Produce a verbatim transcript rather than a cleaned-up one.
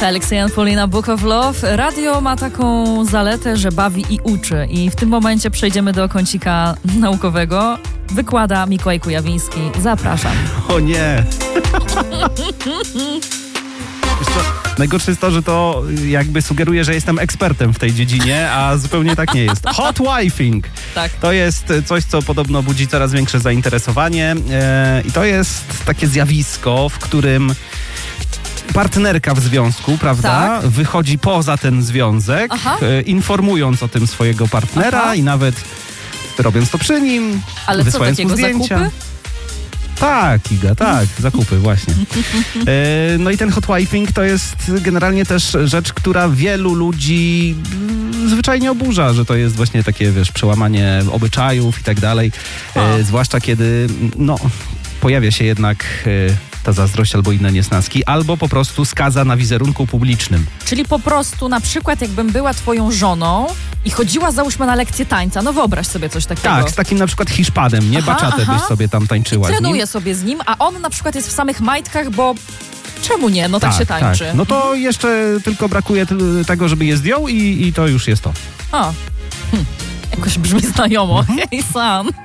Felix and Paulina, Book of Love. Radio ma taką zaletę, że bawi i uczy. I w tym momencie przejdziemy do kącika naukowego. Wykłada Mikołaj Kujawiński. Zapraszam. O nie! Najgorsze jest to, że to jakby sugeruje, że jestem ekspertem w tej dziedzinie, a zupełnie tak nie jest. Hot wifing. Tak. To jest coś, co podobno budzi coraz większe zainteresowanie e, i to jest takie zjawisko, w którym partnerka w związku, prawda, Tak. wychodzi poza ten związek, e, informując o tym swojego partnera. Aha. I nawet robiąc to przy nim, ale wysyłając co takiego, mu zdjęcia. zakupy? Tak, Iga, tak, zakupy właśnie. E, no i ten hot wifing to jest generalnie też rzecz, która wielu ludzi mm, zwyczajnie oburza, że to jest właśnie takie, wiesz, przełamanie obyczajów i tak dalej. E, zwłaszcza kiedy, no, pojawia się jednak e, ta zazdrość albo inne niesnaski, albo po prostu skaza na wizerunku publicznym. Czyli po prostu na przykład jakbym była twoją żoną i chodziła załóżmy na lekcję tańca, no wyobraź sobie coś takiego. Tak, z takim na przykład Hiszpanem, nie? Aha, Baczatę aha. byś sobie tam tańczyła z nim. Trenuję sobie z nim, a on na przykład jest w samych majtkach, bo czemu nie? No tak, tak się tańczy. Tak. No to jeszcze tylko brakuje t- tego, żeby je zdjął i, i to już jest to. O, hm. jakoś brzmi znajomo. Hej, San.